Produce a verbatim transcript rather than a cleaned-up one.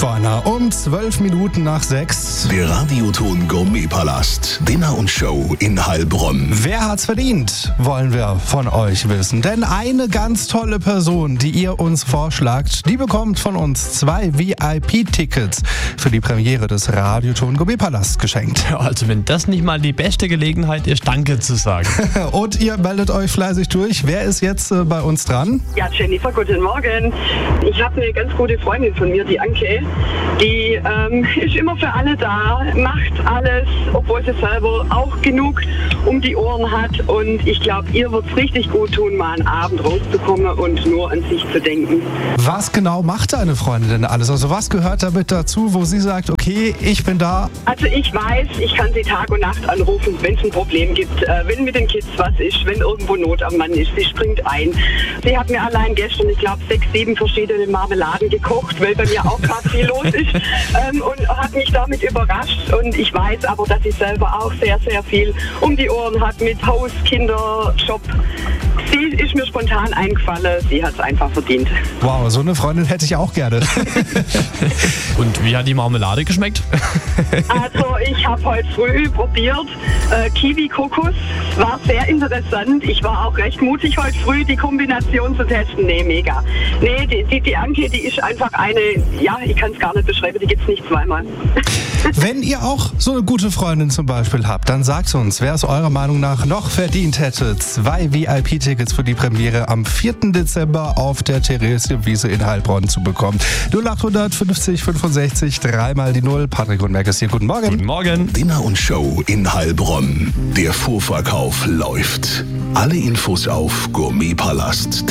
Freunde, um zwölf Minuten nach sechs. Der Radioton Gourmetpalast, Dinner und Show in Heilbronn. Wer hat's verdient, wollen wir von euch wissen. Denn eine ganz tolle Person, die ihr uns vorschlagt, die bekommt von uns zwei V I P-Tickets für die Premiere des Radioton Gourmetpalast geschenkt. Also wenn das nicht mal die beste Gelegenheit ist, Danke zu sagen. Und ihr meldet euch fleißig durch. Wer ist jetzt äh, bei uns dran? Ja, Jennifer, guten Morgen. Ich habe eine ganz gute Freundin von mir, die Anke. Die ähm, ist immer für alle da, macht alles, obwohl sie selber auch genug um die Ohren hat. Und ich glaube, ihr wird es richtig gut tun, mal einen Abend rauszukommen und nur an sich zu denken. Was genau macht deine Freundin denn alles? Also was gehört damit dazu, wo sie sagt, okay, ich bin da? Also ich weiß, ich kann sie Tag und Nacht anrufen, wenn es ein Problem gibt, äh, wenn mit den Kids was ist, wenn irgendwo Not am Mann ist. Sie springt ein. Sie hat mir allein gestern, ich glaube, sechs, sieben verschiedene Marmeladen gekocht, weil bei mir auch gerade viel los ist. Ähm, und hat mich damit überrascht. Und ich weiß aber, dass sie selber auch sehr, sehr viel um die Ohren hat mit Haus, Kinder, Job. Sie ist mir spontan eingefallen. Sie hat es einfach verdient. Wow, so eine Freundin hätte ich auch gerne. Und wie hat die Marmelade geschmeckt? Also ich habe heute früh probiert äh, Kiwi-Kokos. War sehr interessant. Ich war auch recht mutig heute früh, die Kombination zu testen. Nee, mega. Nee, die, die, die Anke, die ist einfach eine, ja, ich kann es gar nicht beschreiben, die gibt es nicht zweimal. Wenn ihr auch so eine gute Freundin zum Beispiel habt, dann sagt uns, wer es eurer Meinung nach noch verdient hätte, zwei V I P-Tickets für die Premiere am vierten Dezember auf der Theresienwiese in Heilbronn zu bekommen. null acht fünfzig fünfundsechzig, dreimal die Null. Patrick und Merkes hier, guten Morgen. Guten Morgen. Dinner und Show in Heilbronn. Der Vorverkauf läuft. Alle Infos auf gourmetpalast punkt